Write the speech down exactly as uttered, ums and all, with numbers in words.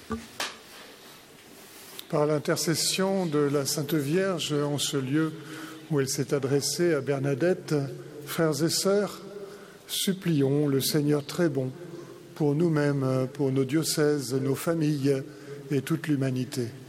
Par l'intercession de la Sainte Vierge, en ce lieu où elle s'est adressée à Bernadette, frères et sœurs, supplions le Seigneur très bon pour nous-mêmes, pour nos diocèses, nos familles et toute l'humanité.